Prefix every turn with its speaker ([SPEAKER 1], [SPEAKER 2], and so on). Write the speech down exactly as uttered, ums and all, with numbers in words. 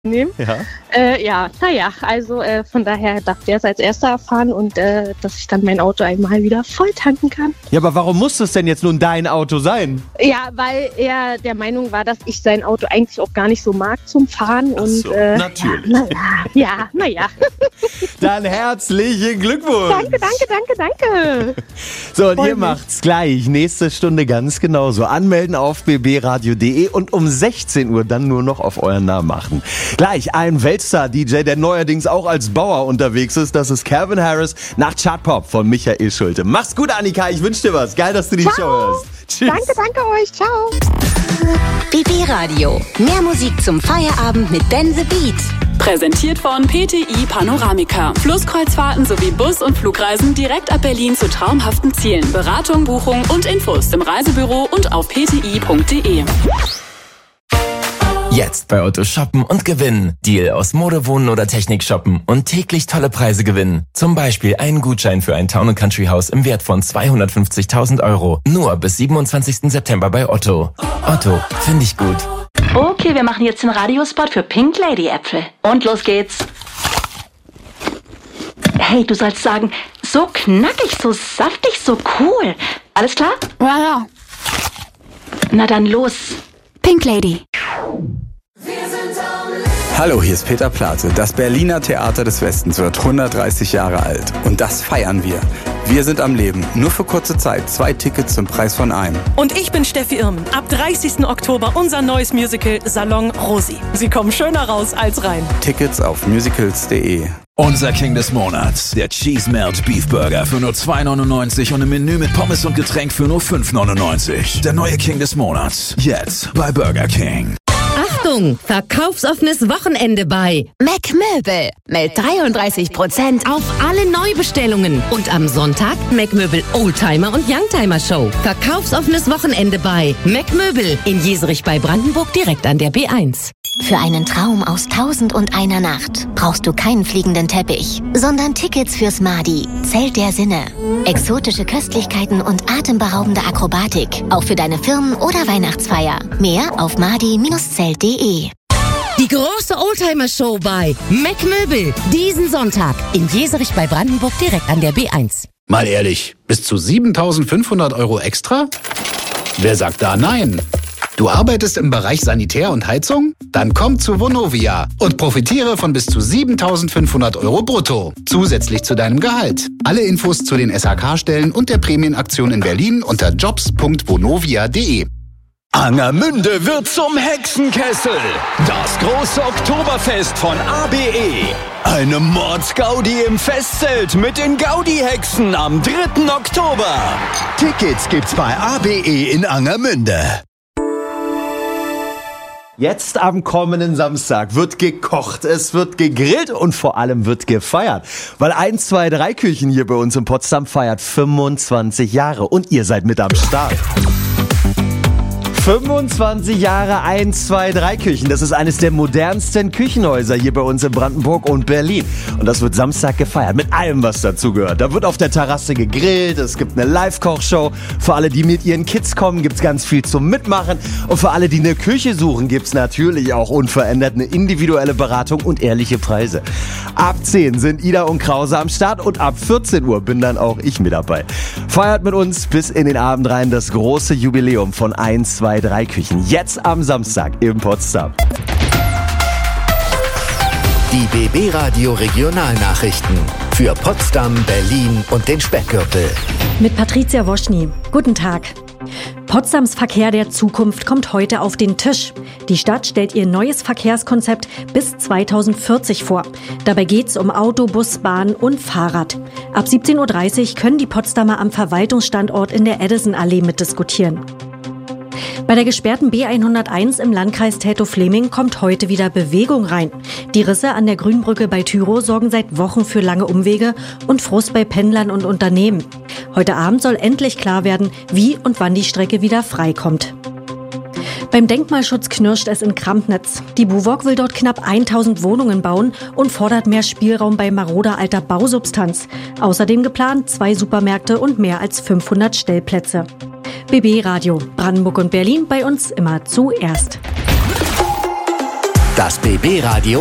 [SPEAKER 1] nehmen.
[SPEAKER 2] Ja,
[SPEAKER 1] äh, ja naja, also äh, von daher darf der es als erster erfahren und äh, dass ich dann mein Auto einmal wieder voll tanken kann.
[SPEAKER 2] ja, aber warum muss es denn jetzt nun dein Auto sein?
[SPEAKER 1] Ja, weil er der Meinung war, dass ich sein Auto eigentlich auch gar nicht so mag zum Fahren.
[SPEAKER 2] Ach
[SPEAKER 1] und
[SPEAKER 2] so,
[SPEAKER 1] äh,
[SPEAKER 2] natürlich.
[SPEAKER 1] Ja, naja, ja, naja.
[SPEAKER 2] Dann herzlichen Glückwunsch.
[SPEAKER 1] Danke, danke, danke, danke.
[SPEAKER 2] So, und
[SPEAKER 1] Voll
[SPEAKER 2] ihr
[SPEAKER 1] mich.
[SPEAKER 2] macht's gleich. Nächste Stunde ganz genauso. Anmelden auf b b radio punkt d e und um sechzehn Uhr dann nur noch auf euren Namen achten. Gleich ein Weltstar-D J, der neuerdings auch als Bauer unterwegs ist. Das ist Calvin Harris nach Chartpop von Michael Schulte. Mach's gut, Annika. Ich wünsche dir was. Geil, dass du die
[SPEAKER 1] Ciao.
[SPEAKER 2] Show hörst. Tschüss.
[SPEAKER 1] Danke, danke euch. Ciao.
[SPEAKER 3] B B Radio. Mehr Musik zum Feierabend mit Ben the Beat.
[SPEAKER 4] Präsentiert von P T I Panoramica. Flusskreuzfahrten sowie Bus- und Flugreisen direkt ab Berlin zu traumhaften Zielen. Beratung, Buchung und Infos im Reisebüro und auf p t i punkt d e.
[SPEAKER 5] Jetzt bei Otto shoppen und gewinnen. Deal aus Mode, Wohnen oder Technik shoppen und täglich tolle Preise gewinnen. Zum Beispiel einen Gutschein für ein Town and Country Haus im Wert von zweihundertfünfzigtausend Euro. Nur bis siebenundzwanzigsten September bei Otto. Otto, finde ich gut.
[SPEAKER 6] Okay, wir machen jetzt den Radiospot für Pink Lady Äpfel. Und los geht's. Hey, du sollst sagen, so knackig, so saftig, so cool. Alles klar?
[SPEAKER 7] Ja, ja.
[SPEAKER 6] Na dann los.
[SPEAKER 7] Pink Lady.
[SPEAKER 8] Hallo, hier ist Peter Plate. Das Berliner Theater des Westens wird hundertdreißig Jahre alt. Und das feiern wir. Wir sind am Leben. Nur für kurze Zeit. Zwei Tickets zum Preis von einem.
[SPEAKER 9] Und ich bin Steffi Irmen. Ab dreißigsten Oktober unser neues Musical Salon Rosi. Sie kommen schöner raus als rein.
[SPEAKER 8] Tickets auf musicals punkt de.
[SPEAKER 10] Unser King des Monats, der Cheese Melt Beef Burger für nur zwei neunundneunzig und im Menü mit Pommes und Getränk für nur fünf neunundneunzig. Der neue King des Monats, jetzt bei Burger King.
[SPEAKER 3] Achtung, verkaufsoffenes Wochenende bei Mac Möbel mit dreiunddreißig Prozent auf alle Neubestellungen. Und am Sonntag Mac Möbel Oldtimer und Youngtimer Show. Verkaufsoffenes Wochenende bei Mac Möbel in Jeserich bei Brandenburg direkt an der B eins. Für einen Traum aus Tausend und einer Nacht brauchst du keinen fliegenden Teppich, sondern Tickets fürs Madi, Zelt der Sinne. Exotische Köstlichkeiten und atemberaubende Akrobatik, auch für deine Firmen- oder Weihnachtsfeier. Mehr auf madi Zelt punkt de. Die große Oldtimer-Show bei Mac Möbel. Diesen Sonntag in Jeserich bei Brandenburg direkt an der B eins.
[SPEAKER 11] Mal ehrlich, bis zu siebentausendfünfhundert Euro extra? Wer sagt da nein? Du arbeitest im Bereich Sanitär und Heizung? Dann komm zu Vonovia und profitiere von bis zu siebentausendfünfhundert Euro brutto. Zusätzlich zu deinem Gehalt. Alle Infos zu den S H K-Stellen und der Prämienaktion in Berlin unter jobs punkt vonovia punkt de.
[SPEAKER 10] Angermünde wird zum Hexenkessel. Das große Oktoberfest von A B E. Eine Mordsgaudi im Festzelt mit den Gaudi-Hexen am dritten Oktober. Tickets gibt's bei A B E in Angermünde.
[SPEAKER 2] Jetzt am kommenden Samstag wird gekocht, es wird gegrillt und vor allem wird gefeiert. Weil eins, zwei, drei Küchen hier bei uns in Potsdam feiert fünfundzwanzig Jahre und ihr seid mit am Start. fünfundzwanzig Jahre eins, zwei, drei Küchen. Das ist eines der modernsten Küchenhäuser hier bei uns in Brandenburg und Berlin. Und das wird Samstag gefeiert, mit allem, was dazu gehört. Da wird auf der Terrasse gegrillt, es gibt eine Live-Kochshow. Für alle, die mit ihren Kids kommen, gibt's ganz viel zum Mitmachen. Und für alle, die eine Küche suchen, gibt's natürlich auch unverändert eine individuelle Beratung und ehrliche Preise. Ab zehn sind Ida und Krause am Start und ab vierzehn Uhr bin dann auch ich mit dabei. Feiert mit uns bis in den Abend rein das große Jubiläum von eins, zwei, drei Küchen. Jetzt am Samstag in Potsdam.
[SPEAKER 12] Die B B Radio Regionalnachrichten für Potsdam, Berlin und den Speckgürtel.
[SPEAKER 13] Mit Patricia Woschny. Guten Tag. Potsdams Verkehr der Zukunft kommt heute auf den Tisch. Die Stadt stellt ihr neues Verkehrskonzept bis zweitausendvierzig vor. Dabei geht's um Auto, Bus, Bahn und Fahrrad. Ab siebzehn Uhr dreißig können die Potsdamer am Verwaltungsstandort in der Edison-Allee mitdiskutieren. Bei der gesperrten B hunderteins im Landkreis Teltow-Fleming kommt heute wieder Bewegung rein. Die Risse an der Grünbrücke bei Tyrow sorgen seit Wochen für lange Umwege und Frust bei Pendlern und Unternehmen. Heute Abend soll endlich klar werden, wie und wann die Strecke wieder freikommt. Beim Denkmalschutz knirscht es in Krampnitz. Die BUWOG will dort knapp tausend Wohnungen bauen und fordert mehr Spielraum bei maroder alter Bausubstanz. Außerdem geplant zwei Supermärkte und mehr als fünfhundert Stellplätze. B B Radio, Brandenburg und Berlin, bei uns immer zuerst.
[SPEAKER 12] Das B B Radio